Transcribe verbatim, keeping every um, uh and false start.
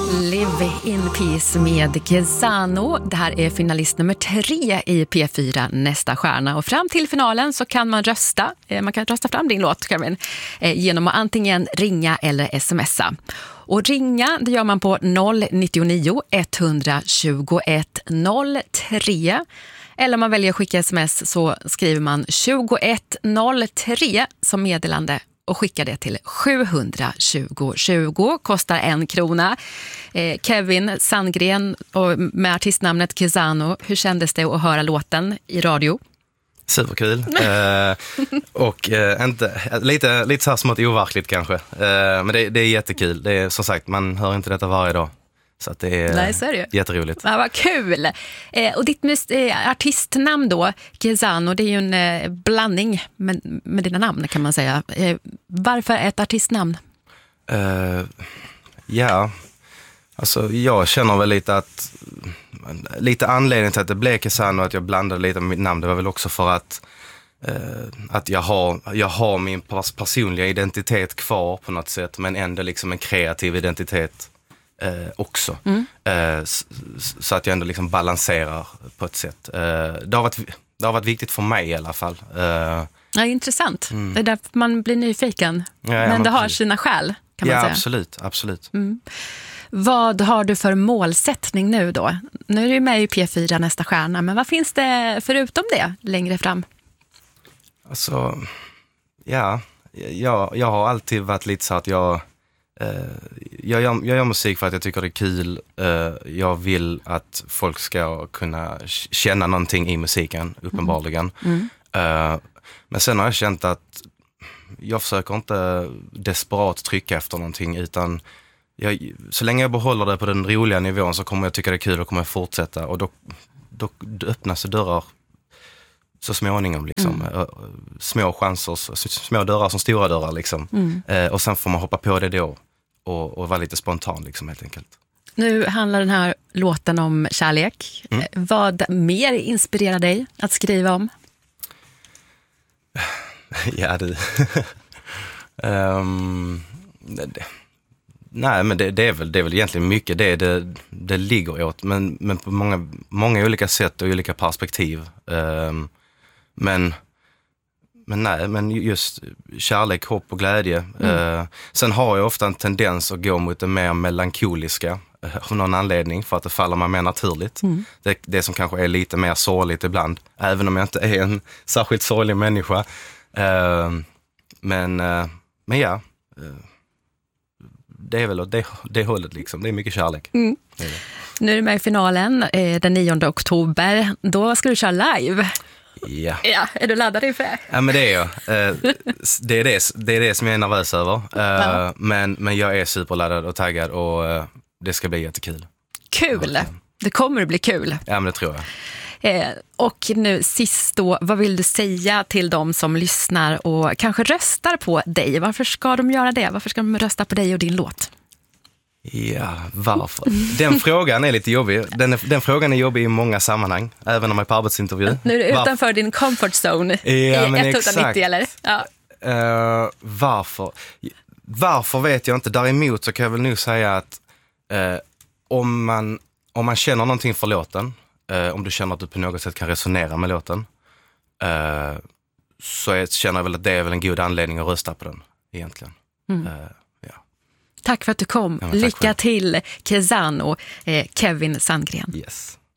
Live in Peace med Kezano. Det här är finalist nummer tre i P fyra Nästa stjärna. Och fram till finalen så kan man rösta. Man kan rösta fram din låt, Kevin, genom att antingen ringa eller smsa. Och ringa, det gör man på noll nio nio ett två ett noll tre. Eller om man väljer att skicka sms så skriver man tjugoett noll tre som meddelande och skickar det till sju tjugo tjugo. Kostar en krona. Eh, Kevin Sandgren och med artistnamnet Kezano. Hur kändes det att höra låten i radio? Superkul. eh, och eh, inte, lite, lite så här smått overkligt kanske. Eh, men det, det är jättekul. Det är, som sagt, man hör inte detta varje dag. Så att det är, Nej, så är det. Jätteroligt. Ja, vad kul. Eh, och ditt eh, artistnamn då, Kezano, det är ju en eh, blandning med, med dina namn kan man säga. Eh, varför ett artistnamn? Uh, ja, alltså jag känner väl lite att lite anledning till att det blev Kezano, att jag blandade lite med mitt namn, det var väl också för att uh, att jag har, jag har min personliga identitet kvar på något sätt, men ändå liksom en kreativ identitet Eh, också. Mm. Eh, så, så att jag ändå liksom balanserar på ett sätt. Eh, det, har varit, det har varit viktigt för mig i alla fall. Eh, ja, intressant. Mm. Det är därför man blir nyfiken. Ja, ja, men det har precis. sina skäl, kan man ja, säga. absolut. absolut. Mm. Vad har du för målsättning nu då? Nu är du med i P fyra Nästa stjärna, men vad finns det förutom det längre fram? Alltså, ja. Jag, jag har alltid varit lite så att jag Jag gör, jag gör musik för att jag tycker det är kul. Jag vill att folk ska kunna känna någonting i musiken, uppenbarligen. Mm. Mm. Men sen har jag känt att jag försöker inte desperat trycka efter någonting, utan jag, så länge jag behåller det på den roliga nivån så kommer jag tycka det är kul och kommer jag fortsätta. Och då, då öppnas dörrar så småningom liksom. Mm. Små chanser, små dörrar som stora dörrar liksom. Mm. Och sen får man hoppa på det då. Och, och vara lite spontan liksom, helt enkelt. Nu handlar den här låten om kärlek. Mm. Vad mer inspirerar dig att skriva om? Ja, det... um, det, det nej, men det, det, är väl, det är väl egentligen mycket det det, det ligger åt. Men, men på många, många olika sätt och olika perspektiv. Um, men... Men nej, men just kärlek, hopp och glädje. Mm. Eh, sen har jag ofta en tendens att gå mot det mer melankoliska eh, av någon anledning, för att det faller mig mer naturligt. Mm. Det, det som kanske är lite mer sorgligt ibland, även om jag inte är en särskilt sorglig människa. Eh, men, eh, men ja, eh, det är väl det, det hållet liksom. Det är mycket kärlek. Mm. Det är det. Nu är du med i finalen eh, den nionde oktober. Då ska du köra live. Ja. ja, är du laddad inför det? Ja, men det är jag. Det är det, det är det som jag är nervös över. Ja. Men, men jag är superladdad och taggad och det ska bli jättekul. Kul! Det kommer att bli kul. Ja, men det tror jag. Och nu sist då, vad vill du säga till de som lyssnar och kanske röstar på dig? Varför ska de göra det? Varför ska de rösta på dig och din låt? Ja, varför? Den frågan är lite jobbig. Den, är, den frågan är jobbig i många sammanhang, även om jag är på arbetsintervju. Nu är du utanför varför? din comfort zone ja, i ett nittio, eller? Ja. Uh, varför? Varför vet jag inte. Däremot så kan jag väl nu säga att uh, om, man, om man känner någonting för låten, uh, om du känner att du på något sätt kan resonera med låten, uh, så jag känner jag väl att det är väl en god anledning att rösta på den, egentligen. Mm. Uh, Tack för att du kom. Ja, Lycka till, Kezano, eh, Kevin Sandgren. Yes.